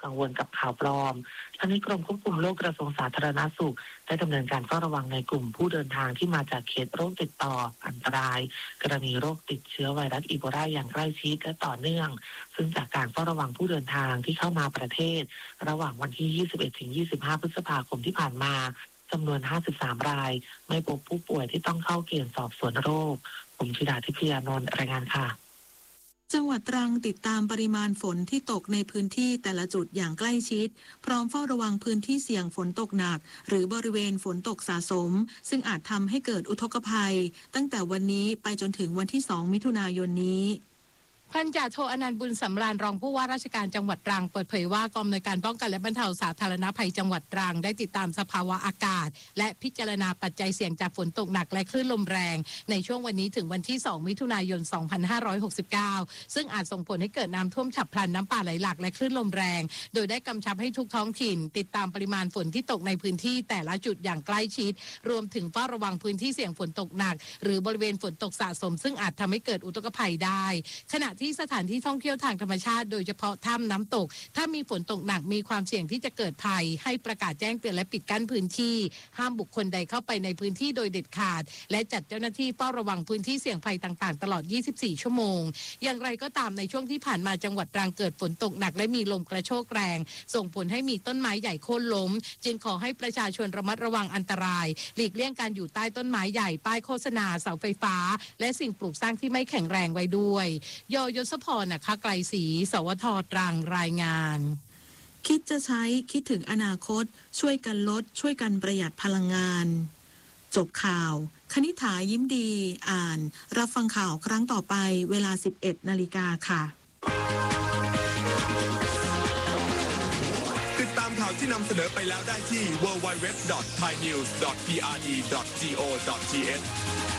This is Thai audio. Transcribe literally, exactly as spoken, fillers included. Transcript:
กังวลกับข่าวปลอมทั้งนี้กรมควบคุมโรคกระทรวงสาธารณสุขได้ดำเนินการเฝ้าระวังในกลุ่มผู้เดินทางที่มาจากเขตโรคติดต่ออันตรายกรณีโรคติดเชื้อไวรัสอีโบลาอย่างใกล้ชิดและต่อเนื่องซึ่งจากการเฝ้าระวังผู้เดินทางที่เข้ามาประเทศระหว่างวันที่ ยี่สิบเอ็ดถึงยี่สิบห้า พฤษภาคมที่ผ่านมาจำนวน ห้าสิบสาม รายไม่พบผู้ป่วยที่ต้องเข้าเกณฑ์สอบสวนโรคผมธิดาทิพยานนท์รายงานค่ะจังหวัดตรังติดตามปริมาณฝนที่ตกในพื้นที่แต่ละจุดอย่างใกล้ชิดพร้อมเฝ้าระวังพื้นที่เสี่ยงฝนตกหนักหรือบริเวณฝนตกสะสมซึ่งอาจทำให้เกิดอุทกภัยตั้งแต่วันนี้ไปจนถึงวันที่สองมิถุนายนนี้พันจ่าโทอนันต์บุญสำราญรองผู้ว่าราชการจังหวัดตรังเปิดเผยว่ากองอำนวยการป้องกันและบรรเทาสาธารณภัยจังหวัดตรังได้ติดตามสภาวะอากาศและพิจารณาปัจจัยเสี่ยงจากฝนตกหนักและคลื่นลมแรงในช่วงวันนี้ถึงวันที่สองมิถุนายนสองพันห้าร้อยหกสิบเก้าซึ่งอาจส่งผลให้เกิดน้ำท่วมฉับพลันน้ำป่าไหลหลากและคลื่นลมแรงโดยได้กำชับให้ทุกท้องถิ่นติดตามปริมาณฝนที่ตกในพื้นที่แต่ละจุดอย่างใกล้ชิดรวมถึงเฝ้าระวังพื้นที่เสี่ยงฝนตกหนักหรือบริเวณฝนตกสะสมซึ่งอาจทำให้เกิดอุทกภัยได้ขณะที่สถานที่ท่องเที่ยวทางธรรมชาติโดยเฉพาะถ้ำน้ำตกถ้ามีฝนตกหนักมีความเสี่ยงที่จะเกิดภัยให้ประกาศแจ้งเตือนและปิดกั้นพื้นที่ห้ามบุคคลใดเข้าไปในพื้นที่โดยเด็ดขาดและจัดเจ้าหน้าที่เฝ้าระวังพื้นที่เสี่ยงภัยต่างๆตลอดยี่สิบสี่ชั่วโมงอย่างไรก็ตามในช่วงที่ผ่านมาจังหวัดตรังเกิดฝนตกหนักและมีลมกระโชกแรงส่งผลให้มีต้นไม้ใหญ่โค่นล้มจึงขอให้ประชาชนระมัดระวังอันตรายหลีกเลี่ยงการอยู่ใต้ต้นไม้ใหญ่ป้ายโฆษณาเสาไฟฟ้าและสิ่งปลูกสร้างที่ไม่แข็งแรงไว้ด้วยยยศพรนะคะไกลศรีสวท.ตรังรายงานคิดจะใช้คิดถึงอนาคตช่วยกันลดช่วยกันประหยัดพลังงานจบข่าวคณิษฐายิ้มดีอ่านรับฟังข่าวครั้งต่อไปเวลา สิบเอ็ดนาฬิกาค่ะติดตามข่าวที่นำเสนอไปแล้วได้ที่ ดับเบิลยู ดับเบิลยู ดับเบิลยู ดอท ไทยนิวส์ ดอท พี อาร์ ดี ดอท จี โอ ดอท ที เอช